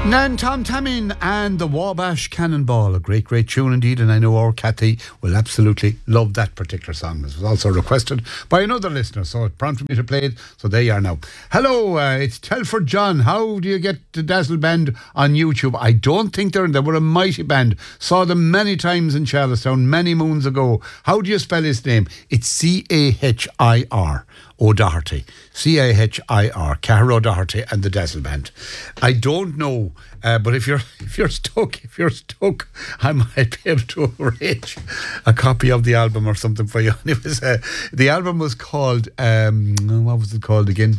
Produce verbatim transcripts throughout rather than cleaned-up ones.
Nan Tom Tamin and the Wabash Cannonball, a great, great tune indeed, and I know our Kathy will absolutely love that particular song. This was also requested by another listener, so it prompted me to play it, so there you are now. Hello, uh, it's Telford John. How do you get the Dazzle Band on YouTube? I don't think they're in. They were a mighty band. Saw them many times in Charlestown many moons ago. How do you spell his name? It's C A H I R. O'Doherty, C A H I R, Cahir O'Doherty and the Dazzle Band. I don't know, uh, but if you're if you're stuck, if you're stuck, I might be able to arrange a copy of the album or something for you. And it was uh, the album was called um, what was it called again?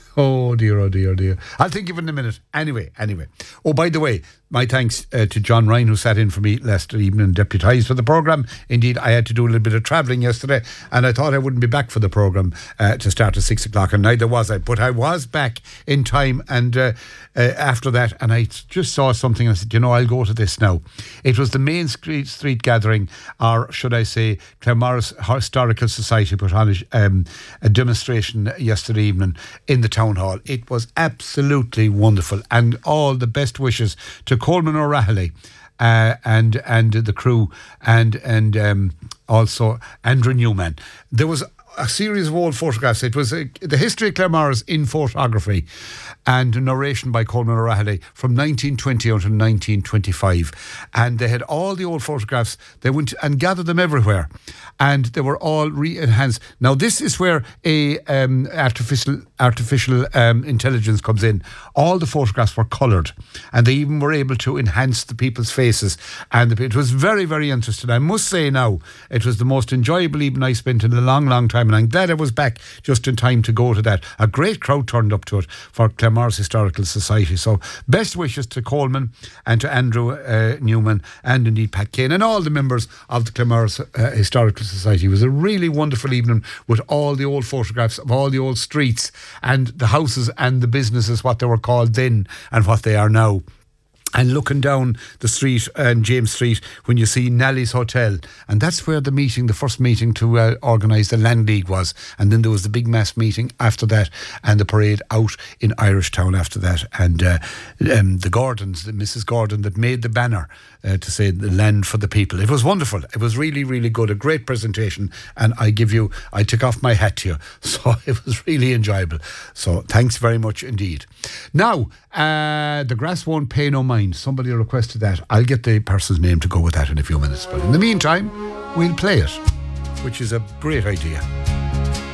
Oh dear, oh dear, oh dear. I'll think of it in a minute. Anyway, anyway. Oh, by the way, my thanks uh, to John Ryan, who sat in for me last evening and deputised for the programme. Indeed, I had to do a little bit of travelling yesterday, and I thought I wouldn't be back for the programme uh, to start at six o'clock, and neither was I. But I was back in time, and uh, uh, after that, and I just saw something, and I said, you know, I'll go to this now. It was the Main Street, street Gathering, or should I say, Claremorris Historical Society put on a, um, a demonstration yesterday evening in the town hall. It was absolutely wonderful, and all the best wishes to Coleman O'Rahilly uh, and and the crew, and and um, also Andrew Newman. There was a series of old photographs. It was a, the history of Claremorris in photography, and narration by Coleman O'Rahilly from nineteen twenty until nineteen twenty-five. And they had all the old photographs. They went and gathered them everywhere, and they were all re-enhanced. Now this is where a um, artificial artificial um, intelligence comes in. All the photographs were coloured, and they even were able to enhance the people's faces. And the, it was very, very interesting. I must say now, it was the most enjoyable evening I spent in a long, long time, and I'm glad I was back just in time to go to that. A great crowd turned up to it for Claremorris Historical Society. So best wishes to Coleman and to Andrew uh, Newman and indeed Pat Kane and all the members of the Claremorris uh, Historical Society. It was a really wonderful evening with all the old photographs of all the old streets and the houses and the businesses, what they were called then and what they are now. And looking down the street and James Street when you see Nally's Hotel, and that's where the meeting, the first meeting to uh, organise the Land League was, and then there was the big mass meeting after that, and the parade out in Irish Town after that, and uh, um, the Gordons, the Missus Gordon that made the banner uh, to say the land for the people. It was wonderful. It was really, really good. A great presentation, and I give you, I take off my hat to you. So it was really enjoyable. So thanks very much indeed. Now, uh, the grass won't pay no mind. Somebody requested that. I'll get the person's name to go with that in a few minutes. But in the meantime, we'll play it, which is a great idea.